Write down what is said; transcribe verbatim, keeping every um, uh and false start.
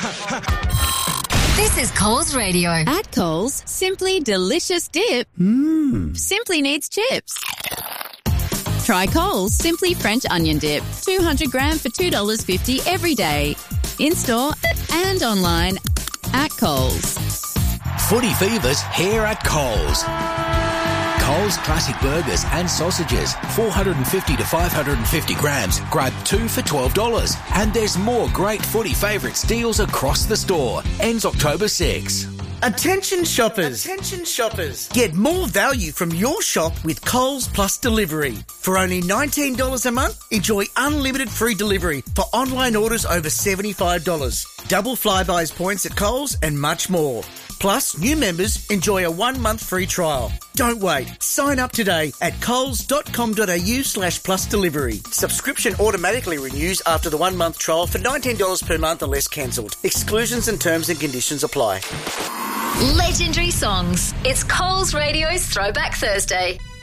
This is Coles Radio. At Coles, simply delicious dip Mmm. simply needs chips. Try Coles Simply French Onion Dip. two hundred gram for two dollars fifty every day. In-store and online at Coles. Footy Fever's here at Coles. Coles Classic Burgers and Sausages, four hundred fifty to five hundred fifty grams. Grab two for twelve dollars. And there's more great Footy Favourites deals across the store. Ends October sixth. Attention shoppers. Attention shoppers. Get more value from your shop with Coles Plus Delivery. For only nineteen dollars a month, enjoy unlimited free delivery for online orders over seventy-five dollars. Double Flybuys points at Coles and much more. Plus, new members enjoy a one-month free trial. Don't wait. Sign up today at coles.com.au slash plus delivery. Subscription automatically renews after the one-month trial for nineteen dollars per month unless cancelled. Exclusions and terms and conditions apply. Legendary songs. It's Coles Radio's Throwback Thursday.